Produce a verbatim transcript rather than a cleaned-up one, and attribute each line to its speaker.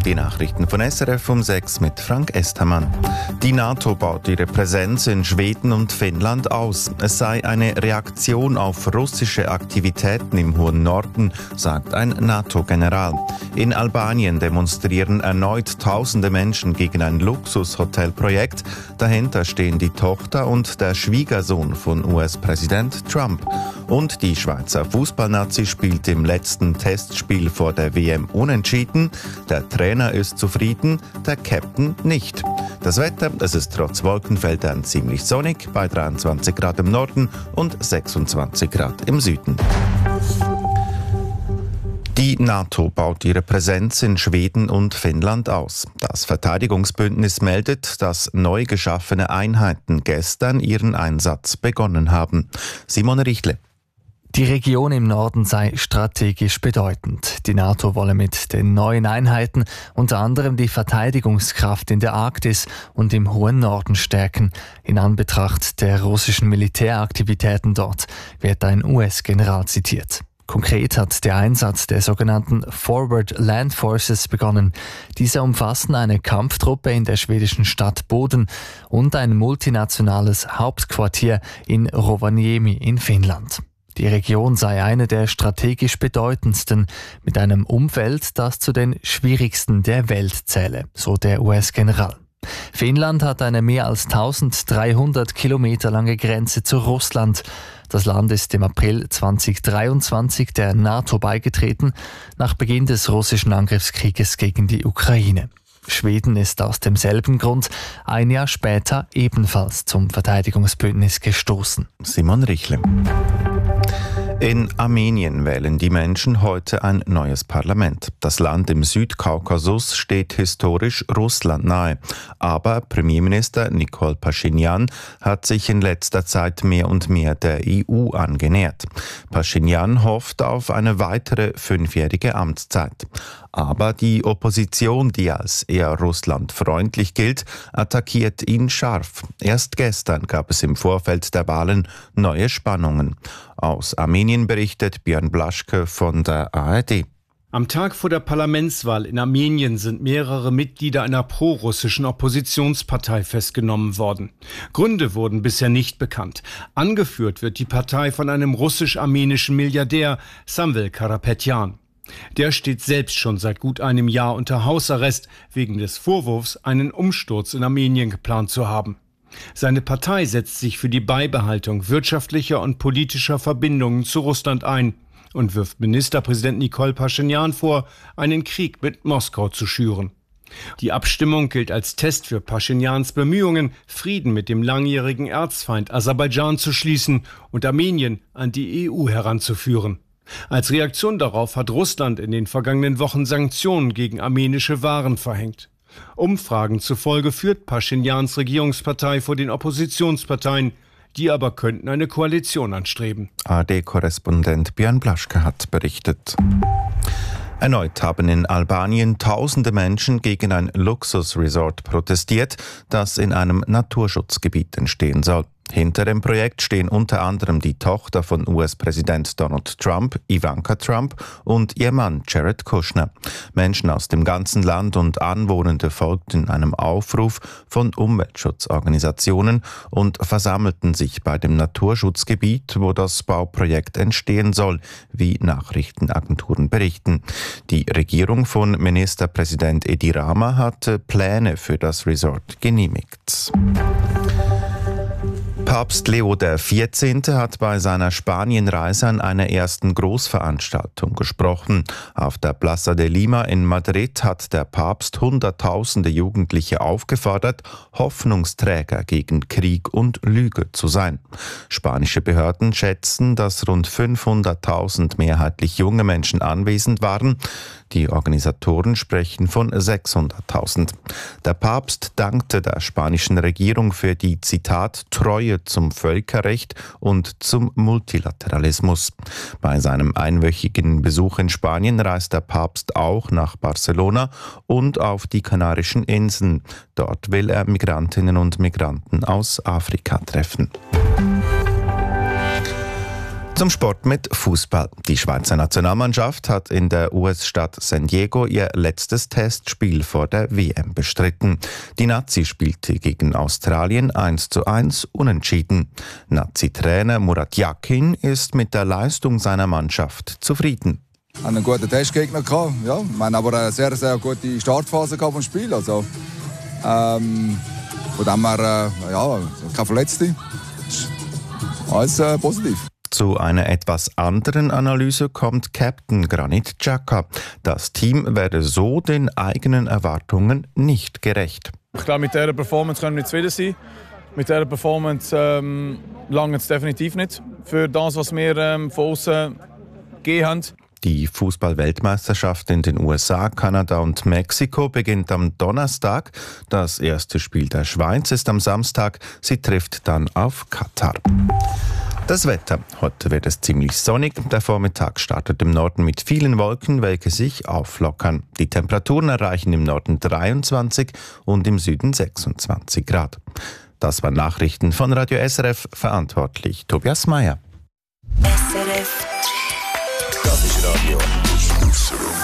Speaker 1: Die Nachrichten von S R F um sechs mit Frank Estermann. Die NATO baut ihre Präsenz in Schweden und Finnland aus. Es sei eine Reaktion auf russische Aktivitäten im hohen Norden, sagt ein NATO-General. In Albanien demonstrieren erneut tausende Menschen gegen ein Luxushotelprojekt. Dahinter stehen die Tochter und der Schwiegersohn von U S-Präsident Trump. Und die Schweizer Fußballnazi spielt im letzten Testspiel vor der W M unentschieden. Der Trainer ist zufrieden, der Captain nicht. Das Wetter, es ist trotz Wolkenfeldern ziemlich sonnig, bei dreiundzwanzig Grad im Norden und sechsundzwanzig Grad im Süden. Die NATO baut ihre Präsenz in Schweden und Finnland aus. Das Verteidigungsbündnis meldet, dass neu geschaffene Einheiten gestern ihren Einsatz begonnen haben. Simon Richle.
Speaker 2: Die Region im Norden sei strategisch bedeutend. Die NATO wolle mit den neuen Einheiten unter anderem die Verteidigungskraft in der Arktis und im hohen Norden stärken. In Anbetracht der russischen Militäraktivitäten dort wird ein U S-General zitiert. Konkret hat der Einsatz der sogenannten Forward Land Forces begonnen. Diese umfassen eine Kampftruppe in der schwedischen Stadt Boden und ein multinationales Hauptquartier in Rovaniemi in Finnland. Die Region sei eine der strategisch bedeutendsten, mit einem Umfeld, das zu den schwierigsten der Welt zähle, so der U S-General. Finnland hat eine mehr als dreizehnhundert Kilometer lange Grenze zu Russland. Das Land ist im April zweitausenddreiundzwanzig der NATO beigetreten, nach Beginn des russischen Angriffskrieges gegen die Ukraine. Schweden ist aus demselben Grund ein Jahr später ebenfalls zum Verteidigungsbündnis gestoßen.
Speaker 1: Simon Richle. In Armenien wählen die Menschen heute ein neues Parlament. Das Land im Südkaukasus steht historisch Russland nahe. Aber Premierminister Nikol Paschinjan hat sich in letzter Zeit mehr und mehr der E U angenähert. Paschinjan hofft auf eine weitere fünfjährige Amtszeit. Aber die Opposition, die als eher russlandfreundlich gilt, attackiert ihn scharf. Erst gestern gab es im Vorfeld der Wahlen neue Spannungen. Aus Armenien berichtet Björn Blaschke von der A R D.
Speaker 3: Am Tag vor der Parlamentswahl in Armenien sind mehrere Mitglieder einer prorussischen Oppositionspartei festgenommen worden. Gründe wurden bisher nicht bekannt. Angeführt wird die Partei von einem russisch-armenischen Milliardär, Samvel Karapetyan. Der steht selbst schon seit gut einem Jahr unter Hausarrest wegen des Vorwurfs, einen Umsturz in Armenien geplant zu haben. Seine Partei setzt sich für die Beibehaltung wirtschaftlicher und politischer Verbindungen zu Russland ein und wirft Ministerpräsident Nikol Paschinjan vor, einen Krieg mit Moskau zu schüren. Die Abstimmung gilt als Test für Paschinjans Bemühungen, Frieden mit dem langjährigen Erzfeind Aserbaidschan zu schließen und Armenien an die E U heranzuführen. Als Reaktion darauf hat Russland in den vergangenen Wochen Sanktionen gegen armenische Waren verhängt. Umfragen zufolge führt Paschinjans Regierungspartei vor den Oppositionsparteien, die aber könnten eine Koalition anstreben.
Speaker 1: A R D-Korrespondent Björn Blaschke hat berichtet. Erneut haben in Albanien tausende Menschen gegen ein Luxusresort protestiert, das in einem Naturschutzgebiet entstehen soll. Hinter dem Projekt stehen unter anderem die Tochter von U S-Präsident Donald Trump, Ivanka Trump, und ihr Mann Jared Kushner. Menschen aus dem ganzen Land und Anwohnende folgten einem Aufruf von Umweltschutzorganisationen und versammelten sich bei dem Naturschutzgebiet, wo das Bauprojekt entstehen soll, wie Nachrichtenagenturen berichten. Die Regierung von Ministerpräsident Edi Rama hatte Pläne für das Resort genehmigt. Papst Leo der Vierzehnte hat bei seiner Spanienreise an einer ersten Großveranstaltung gesprochen. Auf der Plaza de Lima in Madrid hat der Papst Hunderttausende Jugendliche aufgefordert, Hoffnungsträger gegen Krieg und Lüge zu sein. Spanische Behörden schätzen, dass rund fünfhunderttausend mehrheitlich junge Menschen anwesend waren. Die Organisatoren sprechen von sechshunderttausend. Der Papst dankte der spanischen Regierung für die, Zitat, Treue zum Völkerrecht und zum Multilateralismus. Bei seinem einwöchigen Besuch in Spanien reist der Papst auch nach Barcelona und auf die Kanarischen Inseln. Dort will er Migrantinnen und Migranten aus Afrika treffen. Zum Sport mit Fußball. Die Schweizer Nationalmannschaft hat in der U S-Stadt San Diego ihr letztes Testspiel vor der W M bestritten. Die Nazi spielte gegen Australien eins zu eins unentschieden. Nazi-Trainer Murat Yakin ist mit der Leistung seiner Mannschaft zufrieden.
Speaker 4: Wir hatten einen guten Testgegner gehabt, ja. Wir haben aber eine sehr, sehr gute Startphase gehabt vom Spiel. Also, ähm, von dem her, äh, ja, keine Verletzte. Alles äh, positiv.
Speaker 1: Zu einer etwas anderen Analyse kommt Captain Granit Xhaka. Das Team werde so den eigenen Erwartungen nicht gerecht.
Speaker 5: Ich glaube, mit dieser Performance können wir nicht zufrieden sein. Mit dieser Performance ähm, langt es definitiv nicht für das, was wir ähm, von außen gegeben haben.
Speaker 1: Die Fußball-Weltmeisterschaft in den U S A, Kanada und Mexiko beginnt am Donnerstag. Das erste Spiel der Schweiz ist am Samstag. Sie trifft dann auf Katar. Das Wetter. Heute wird es ziemlich sonnig. Der Vormittag startet im Norden mit vielen Wolken, welche sich auflockern. Die Temperaturen erreichen im Norden dreiundzwanzig und im Süden sechsundzwanzig Grad. Das waren Nachrichten von Radio S R F, verantwortlich Tobias Meyer.
Speaker 6: S R F. Das ist Radio.